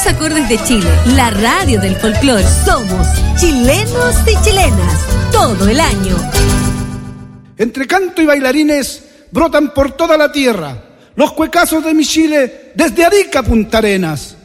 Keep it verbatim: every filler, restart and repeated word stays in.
acordes de Chile, la radio del folclor. Somos chilenos y chilenas, todo el año. Entre canto y bailarines brotan por toda la tierra los cuecazos de mi Chile desde Arica a Punta Arenas.